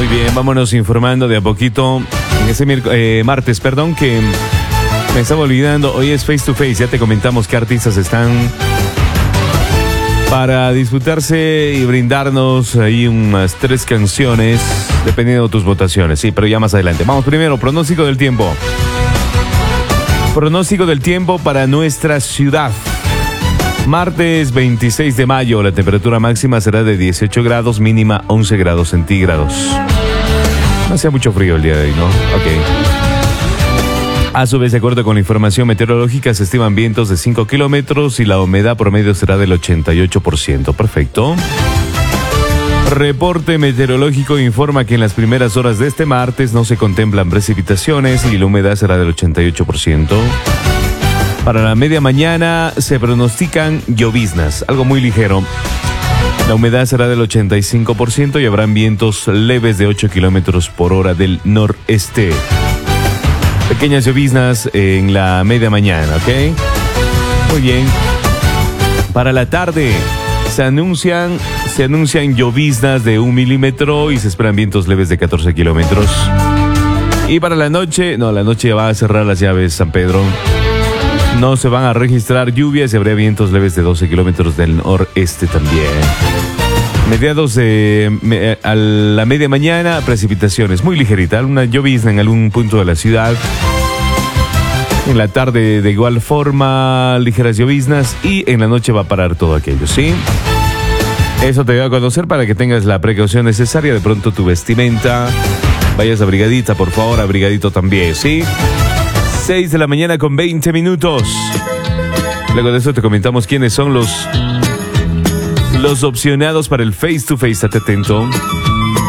Muy bien, vámonos informando de a poquito en ese martes, que me estaba olvidando. Hoy es Face to Face, ya te comentamos qué artistas están para disfrutarse y brindarnos ahí unas 3 canciones, dependiendo de tus votaciones. Sí, pero ya más adelante. Vamos primero, pronóstico del tiempo. Pronóstico del tiempo para nuestra ciudad. Martes 26 de mayo, la temperatura máxima será de 18 grados, mínima 11 grados centígrados. No hacía mucho frío el día de hoy, ¿no? Ok. A su vez, de acuerdo con la información meteorológica, se estiman vientos de 5 kilómetros y la humedad promedio será del 88%. Perfecto. Reporte meteorológico informa que en las primeras horas de este martes no se contemplan precipitaciones y la humedad será del 88%. Para la media mañana se pronostican lloviznas, algo muy ligero. La humedad será del 85% y habrán vientos leves de 8 kilómetros por hora del noreste. Pequeñas lloviznas en la media mañana, ¿ok? Muy bien. Para la tarde se anuncian lloviznas de 1 milímetro y se esperan vientos leves de 14 kilómetros. Y para la noche va a cerrar las llaves San Pedro. No se van a registrar lluvias y habrá vientos leves de 12 kilómetros del noreste también. A la media mañana, precipitaciones muy ligeritas, una llovizna en algún punto de la ciudad. En la tarde, de igual forma, ligeras lloviznas y en la noche va a parar todo aquello, ¿sí? Eso te voy a conocer para que tengas la precaución necesaria. De pronto tu vestimenta, vayas abrigadita, por favor, abrigadito también, ¿sí? 6 de la mañana con 20 minutos. Luego de eso te comentamos quiénes son los opcionados para el Face to Face. Estate atento.